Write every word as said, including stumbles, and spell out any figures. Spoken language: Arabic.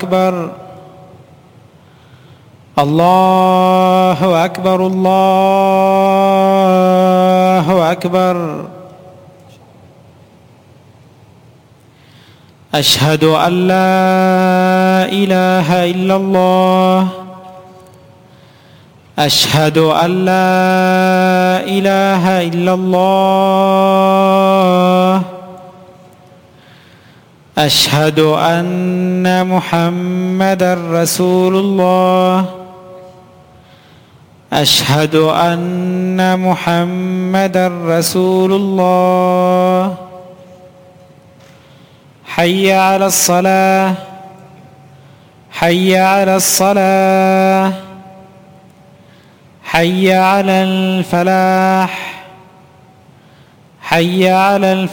أكبر الله أكبر الله أكبر. أشهد أن لا إله إلا الله أشهد أن لا إله إلا الله أشهد أن محمدًا رسول الله أشهد أن محمدًا رسول الله. حي على الصلاة حي على الصلاة حي على الفلاح حي على الفلاح.